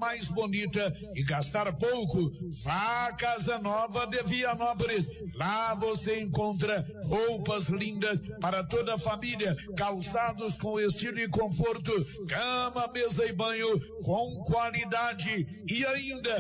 mais bonita e gastar pouco. Vá à Casa Nova de Vianópolis. Lá você encontra roupas lindas para toda a família, calçados com estilo e conforto, cama, mesa e banho com qualidade e ainda